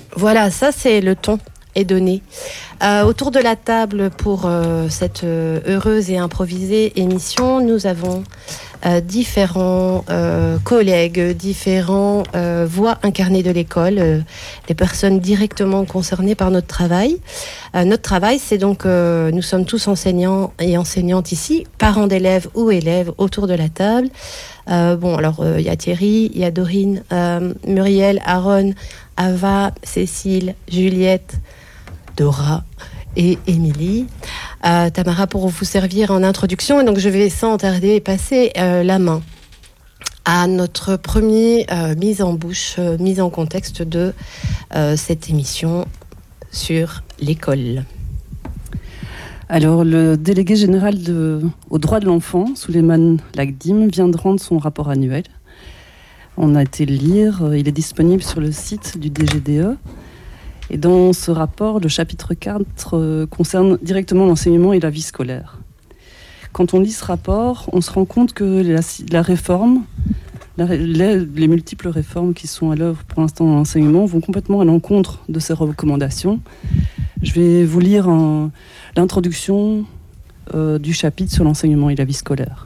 Voilà, ça c'est le ton est donné. Autour de la table pour cette heureuse et improvisée émission, nous avons différents collègues, différents voix incarnées de l'école, des personnes directement concernées par notre travail. Notre travail, c'est donc, nous sommes tous enseignants et enseignantes ici, parents d'élèves ou élèves autour de la table. Il y a Thierry, il y a Dorine, Muriel, Aaron, Ava, Cécile, Juliette, Dora et Émilie. Tamara pour vous servir en introduction. Et donc je vais sans tarder passer la main à notre premier mise en bouche, mise en contexte de cette émission sur l'école. Alors, le délégué général aux droits de l'enfant, Souleymane Lagdim, vient de rendre son rapport annuel. On a été le lire, il est disponible sur le site du DGDE. Et dans ce rapport, le chapitre 4 concerne directement l'enseignement et la vie scolaire. Quand on lit ce rapport, on se rend compte que la réforme, les multiples réformes qui sont à l'œuvre pour l'instant dans l'enseignement vont complètement à l'encontre de ces recommandations. Je vais vous lire l'introduction du chapitre sur l'enseignement et la vie scolaire.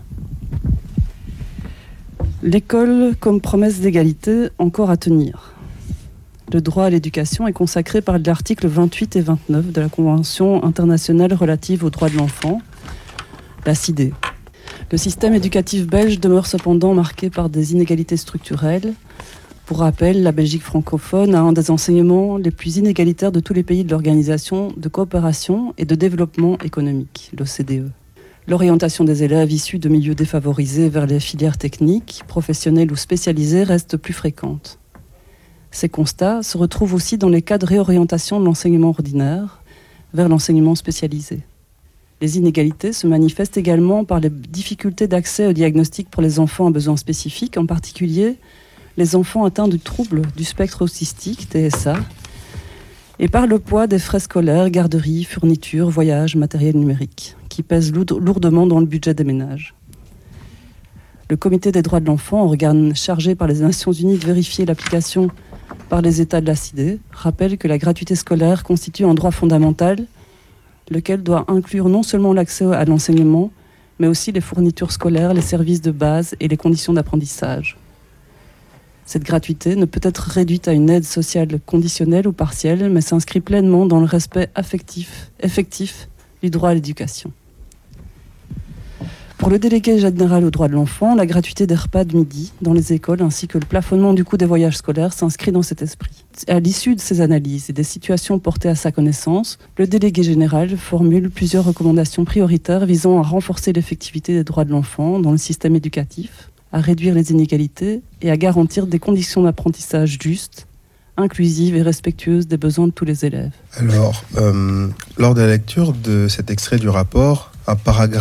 L'école comme promesse d'égalité encore à tenir. Le droit à l'éducation est consacré par l'article 28 et 29 de la Convention internationale relative aux droits de l'enfant, la CIDE. Le système éducatif belge demeure cependant marqué par des inégalités structurelles. Pour rappel, la Belgique francophone a un des enseignements les plus inégalitaires de tous les pays de l'Organisation de coopération et de développement économique, l'OCDE. L'orientation des élèves issus de milieux défavorisés vers les filières techniques, professionnelles ou spécialisées reste plus fréquente. Ces constats se retrouvent aussi dans les cas de réorientation de l'enseignement ordinaire vers l'enseignement spécialisé. Les inégalités se manifestent également par les difficultés d'accès au diagnostic pour les enfants à besoins spécifiques, en particulier les enfants atteints du trouble du spectre autistique, TSA, et par le poids des frais scolaires, garderies, fournitures, voyages, matériel numérique, qui pèsent lourdement dans le budget des ménages. Le Comité des droits de l'enfant, organe chargé par les Nations Unies de vérifier l'application par les États de la CIDE, rappelle que la gratuité scolaire constitue un droit fondamental, lequel doit inclure non seulement l'accès à l'enseignement, mais aussi les fournitures scolaires, les services de base et les conditions d'apprentissage. Cette gratuité ne peut être réduite à une aide sociale conditionnelle ou partielle, mais s'inscrit pleinement dans le respect effectif du droit à l'éducation. Pour le délégué général aux droits de l'enfant, la gratuité des repas de midi dans les écoles ainsi que le plafonnement du coût des voyages scolaires s'inscrit dans cet esprit. À l'issue de ces analyses et des situations portées à sa connaissance, le délégué général formule plusieurs recommandations prioritaires visant à renforcer l'effectivité des droits de l'enfant dans le système éducatif, à réduire les inégalités et à garantir des conditions d'apprentissage justes, inclusives et respectueuses des besoins de tous les élèves. Alors, lors de la lecture de cet extrait du rapport, un paragraphe